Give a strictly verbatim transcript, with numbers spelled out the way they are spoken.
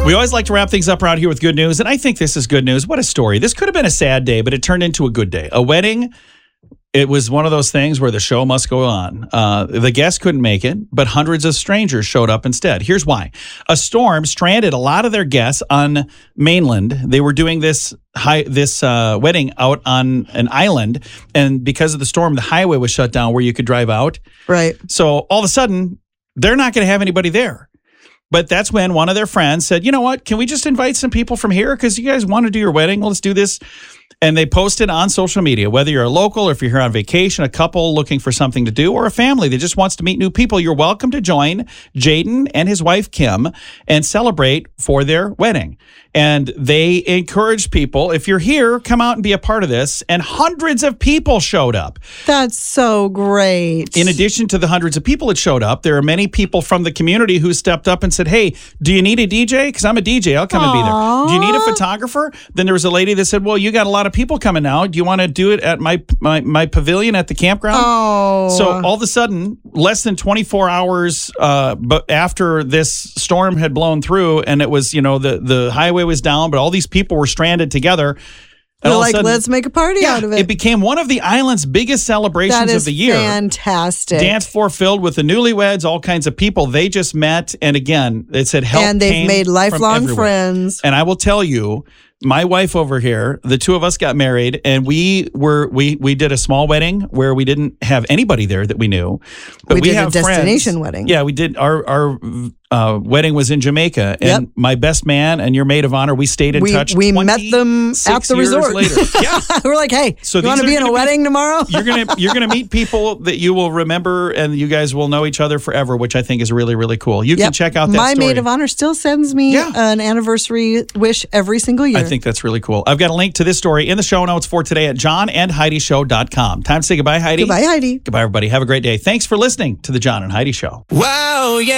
We always like to wrap things up around here with good news, and I think this is good news. What a story. This could have been a sad day, but it turned into a good day. A wedding, it was one of those things where the show must go on. Uh, the guests couldn't make it, but hundreds of strangers showed up instead. Here's why. A storm stranded a lot of their guests on mainland. They were doing this high, this uh, wedding out on an island, and because of the storm, the highway was shut down where you could drive out. Right. So all of a sudden, they're not going to have anybody there. But that's when one of their friends said, you know what, can we just invite some people from here? Because you guys want to do your wedding. Well, let's do this. And they posted on social media, whether you're a local or if you're here on vacation, a couple looking for something to do, or a family that just wants to meet new people, you're welcome to join Jaden and his wife, Kim, and celebrate for their wedding. And they encouraged people, if you're here, come out and be a part of this. And hundreds of people showed up. That's so great. In addition to the hundreds of people that showed up, there are many people from the community who stepped up and said, hey, do you need a D J? Because I'm a D J. I'll come Aww. and be there. Do you need a photographer? Then there was a lady that said, well, you got a lot of people coming now. Do you want to do it at my, my, my pavilion at the campground? Oh. So all of a sudden, less than twenty-four hours uh, but after this storm had blown through, and it was, you know, the, the highway was down, but all these people were stranded together. They're like, sudden, let's make a party yeah, out of it. It became one of the island's biggest celebrations that is of the year. Fantastic. Dance floor filled with the newlyweds, all kinds of people. They just met, and again, it said help. And they've made lifelong friends. And I will tell you, my wife over here, the two of us got married, and we were we we did a small wedding where we didn't have anybody there that we knew. But we, we did have a destination friends. wedding. Yeah, we did. Our our uh, wedding was in Jamaica, and yep. my best man and your maid of honor, we stayed in we, touch. We met them at the resort. Later. Yeah, we're like, hey, so you want to be in a wedding be, tomorrow? you're gonna you're gonna meet people that you will remember, and you guys will know each other forever, which I think is really really cool. You yep. can check out that. My story. maid of honor still sends me yeah. an anniversary wish every single year. I think that's really cool. I've got a link to this story in the show notes for today at john and heidi show dot com. Time to say goodbye, Heidi. Goodbye, Heidi. Goodbye, everybody. Have a great day. Thanks for listening to the John and Heidi Show. Wow, yeah.